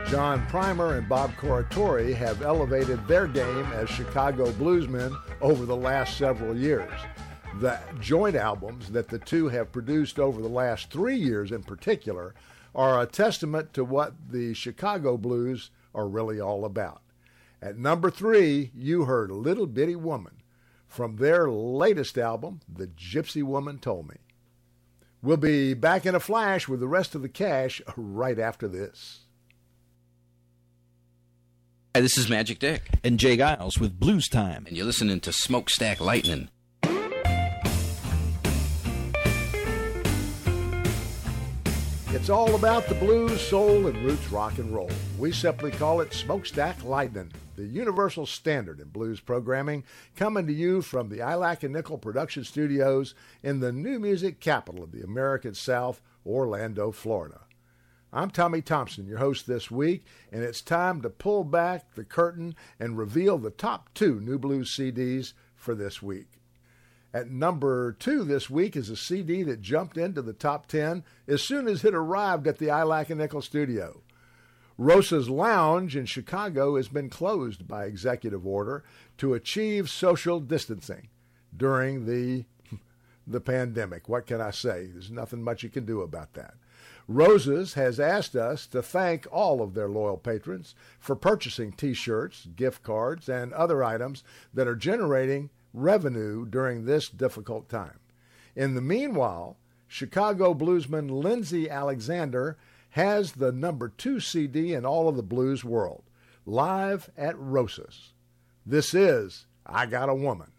John Primer and Bob Corritore have elevated their game as Chicago bluesmen over the last several years. The joint albums that the two have produced over the last 3 years in particular are a testament to what the Chicago blues are really all about. At number 3, you heard Little Bitty Woman from their latest album, The Gypsy Woman Told Me. We'll be back in a flash with the rest of the cash right after this. Hi, this is Magic Dick. And Jay Giles with Blues Time. And you're listening to Smokestack Lightning. It's all about the blues, soul, and roots rock and roll. We simply call it Smokestack Lightning, the universal standard in blues programming, coming to you from the Ilac and Nickel production studios in the new music capital of the American South, Orlando, Florida. I'm Tommy Thompson, your host this week, and it's time to pull back the curtain and reveal the top 2 new blues CDs for this week. At number 2 this week is a CD that jumped into the top 10 as soon as it arrived at the Ilac and Nickel studio. Rosa's Lounge in Chicago has been closed by executive order to achieve social distancing during the pandemic. What can I say? There's nothing much you can do about that. Rosa's has asked us to thank all of their loyal patrons for purchasing T-shirts, gift cards, and other items that are generating revenue during this difficult time. In the meanwhile, Chicago bluesman Lindsey Alexander has the number 2 CD in all of the blues world, live at Rosa's. This is I Got a Woman.